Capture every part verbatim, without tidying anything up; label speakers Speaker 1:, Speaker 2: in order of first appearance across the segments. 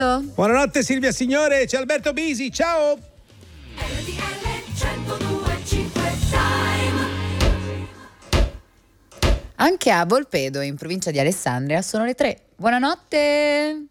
Speaker 1: Buonanotte Silvia Signore, c'è Alberto Bisi, ciao!
Speaker 2: Anche a Volpedo, in provincia di Alessandria, sono le tre. Buonanotte!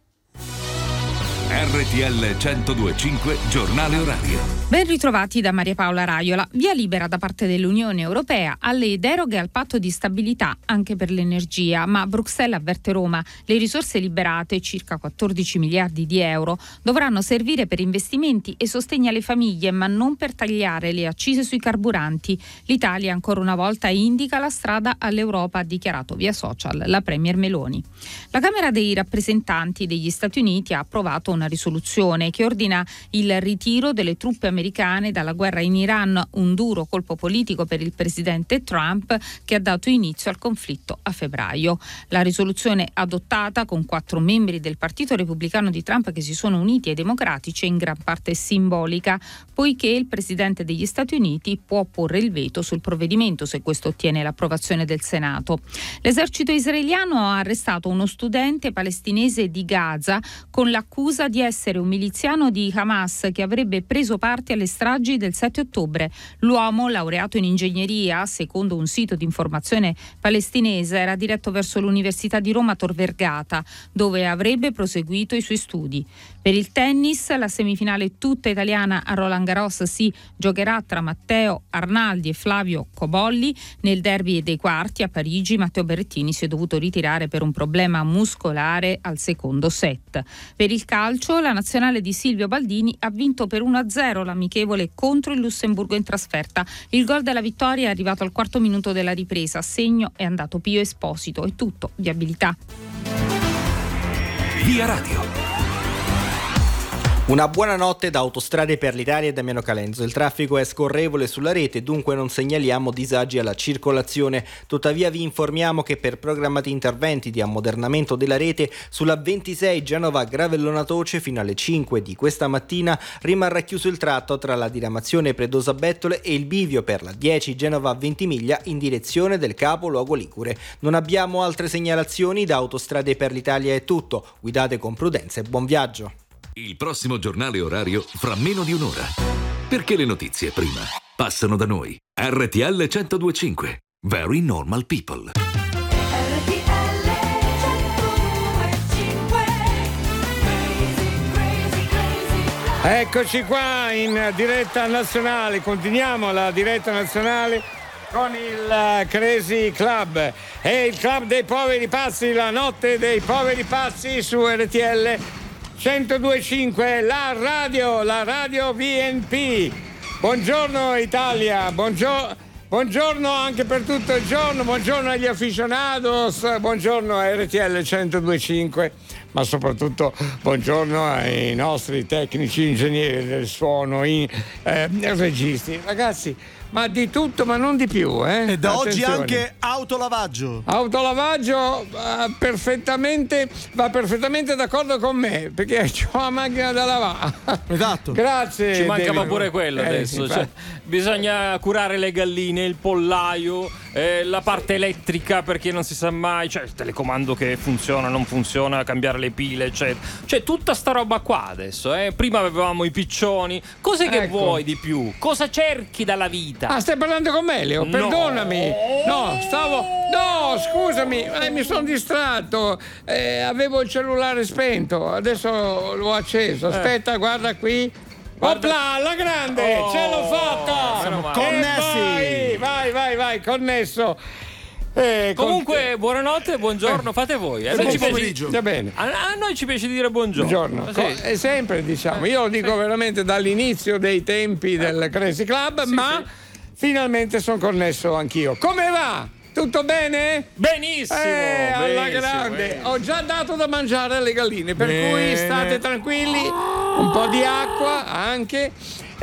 Speaker 3: R T L centodue e cinque Giornale Orario.
Speaker 4: Ben ritrovati da Maria Paola Raiola. Via libera da parte dell'Unione Europea alle deroghe al patto di stabilità anche per l'energia, ma Bruxelles avverte Roma: le risorse liberate, circa quattordici miliardi di euro, dovranno servire per investimenti e sostegno alle famiglie, ma non per tagliare le accise sui carburanti. L'Italia ancora una volta indica la strada all'Europa, ha dichiarato via social la premier Meloni. La Camera dei rappresentanti degli Stati Uniti ha approvato una risoluzione che ordina il ritiro delle truppe americane dalla guerra in Iran, un duro colpo politico per il presidente Trump che ha dato inizio al conflitto a febbraio. La risoluzione adottata con quattro membri del Partito Repubblicano di Trump che si sono uniti ai democratici è in gran parte simbolica, poiché il presidente degli Stati Uniti può porre il veto sul provvedimento se questo ottiene l'approvazione del Senato. L'esercito israeliano ha arrestato uno studente palestinese di Gaza con l'accusa di essere un miliziano di Hamas che avrebbe preso parte alle stragi del sette ottobre. L'uomo, laureato in ingegneria, secondo un sito di informazione palestinese, era diretto verso l'Università di Roma Tor Vergata, dove avrebbe proseguito i suoi studi. Per il tennis, la semifinale tutta italiana a Roland Garros si giocherà tra Matteo Arnaldi e Flavio Cobolli. Nel derby dei quarti a Parigi, Matteo Berrettini si è dovuto ritirare per un problema muscolare al secondo set. Per il calcio, la nazionale di Silvio Baldini ha vinto per uno a zero l'amichevole contro il Lussemburgo in trasferta. Il gol della vittoria è arrivato al quarto minuto della ripresa. A segno è andato Pio Esposito. È tutto di abilità.
Speaker 3: Via Radio.
Speaker 5: Una buona notte da Autostrade per l'Italia e Damiano Calenzo. Il traffico è scorrevole sulla rete, dunque non segnaliamo disagi alla circolazione. Tuttavia vi informiamo che per programmati interventi di ammodernamento della rete sulla ventisei Genova-Gravellona Toce fino alle cinque di questa mattina rimarrà chiuso il tratto tra la diramazione Predosa Bettole e il bivio per la dieci Genova-Ventimiglia in direzione del capoluogo ligure. Non abbiamo altre segnalazioni, da Autostrade per l'Italia è tutto. Guidate con prudenza e buon viaggio.
Speaker 3: Il prossimo giornale orario fra meno di un'ora. Perché le notizie prima passano da noi. R T L centodue e cinque. Very Normal People.
Speaker 1: Eccoci qua in diretta nazionale, continuiamo la diretta nazionale con il Crazy Club. È il club dei poveri pazzi, la notte dei poveri pazzi su R T L centodue e cinque, la radio, la radio V N P. Buongiorno Italia, buongiorno, buongiorno anche per tutto il giorno, buongiorno agli aficionados, buongiorno a R T L centodue e cinque, ma soprattutto buongiorno ai nostri tecnici, ingegneri del suono, in, eh, registi. Ragazzi, ma di tutto, ma non di più, eh?
Speaker 6: E da
Speaker 1: Attenzione.
Speaker 6: oggi anche autolavaggio.
Speaker 1: Autolavaggio uh, perfettamente, va perfettamente d'accordo con me, perché ho la macchina da lavare.
Speaker 6: Esatto.
Speaker 1: Grazie.
Speaker 7: Ci mancava
Speaker 1: David.
Speaker 7: pure quello
Speaker 1: eh,
Speaker 7: adesso.
Speaker 1: sì,
Speaker 7: Cioè, bisogna curare le galline, il pollaio, eh, la parte elettrica, perché non si sa mai. Cioè, il telecomando che funziona, non funziona, cambiare le pile, eccetera. Cioè, tutta sta roba qua adesso. Eh? Prima avevamo i piccioni. Cos'è che
Speaker 1: Ecco.
Speaker 7: vuoi di più? Cosa cerchi dalla vita?
Speaker 1: Ah, stai parlando con me, Leo?
Speaker 7: No.
Speaker 1: Perdonami. No, stavo. No, scusami, eh, mi sono distratto. Eh, avevo il cellulare spento, adesso l'ho acceso. Aspetta, guarda qui.
Speaker 7: Guarda.
Speaker 1: Opla, alla grande,
Speaker 7: Oh,
Speaker 1: ce l'ho fatta.
Speaker 7: siamo
Speaker 1: E
Speaker 6: connessi.
Speaker 1: Vai, vai, vai, vai, connesso. Eh, con-
Speaker 7: Comunque, buonanotte, buongiorno, fate voi. Eh?
Speaker 6: Buon
Speaker 7: Noi ci piace-
Speaker 6: pomeriggio.
Speaker 1: Va bene.
Speaker 7: A, a noi ci piace dire buongiorno.
Speaker 1: Buongiorno.
Speaker 7: Sì.
Speaker 1: Co- è sempre, diciamo, io lo dico veramente dall'inizio dei tempi del Crazy Club,
Speaker 7: Sì,
Speaker 1: ma finalmente sono connesso anch'io. Come va? Tutto bene?
Speaker 7: Benissimo.
Speaker 1: Eh, alla
Speaker 7: benissimo,
Speaker 1: grande.
Speaker 7: benissimo.
Speaker 1: Ho già dato da mangiare alle galline, per
Speaker 6: Bene.
Speaker 1: cui state tranquilli. Un po' di acqua anche.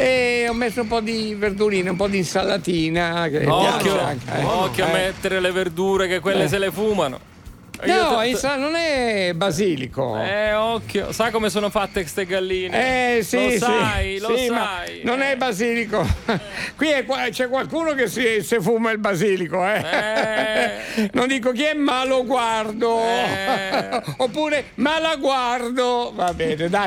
Speaker 1: E ho messo un po' di verdurine, un po' di insalatina. Che
Speaker 7: Occhio,
Speaker 1: piace anche, eh.
Speaker 7: occhio a
Speaker 1: Eh.
Speaker 7: mettere le verdure, che quelle
Speaker 1: Eh.
Speaker 7: se le fumano.
Speaker 1: No,
Speaker 7: Io-
Speaker 1: insa- non è basilico.
Speaker 7: Eh, occhio, sa come sono fatte queste galline?
Speaker 1: Eh sì,
Speaker 7: lo
Speaker 1: sì,
Speaker 7: sai, lo
Speaker 1: sì, ma
Speaker 7: sai.
Speaker 1: non è basilico. Qui è qua- c'è qualcuno che si, si fuma il basilico, eh.
Speaker 7: Eh.
Speaker 1: Non dico chi è, ma lo guardo.
Speaker 7: Eh.
Speaker 1: Oppure, ma la guardo. Va bene, dai.